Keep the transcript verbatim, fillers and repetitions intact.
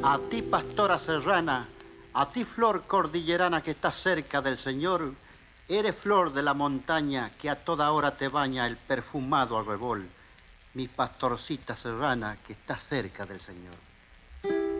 A ti, pastora serrana, a ti, flor cordillerana que estás cerca del Señor, eres flor de la montaña que a toda hora te baña el perfumado arrebol. Mi pastorcita serrana que está cerca del Señor.